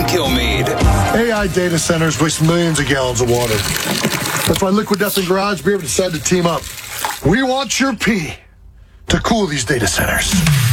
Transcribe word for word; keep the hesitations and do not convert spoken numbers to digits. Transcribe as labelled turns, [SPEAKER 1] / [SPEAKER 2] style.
[SPEAKER 1] Kilmeade.
[SPEAKER 2] A I data centers waste millions of gallons of water. That's why Liquid Death and Garage Beer have decided to team up. We want your pee to cool these data centers.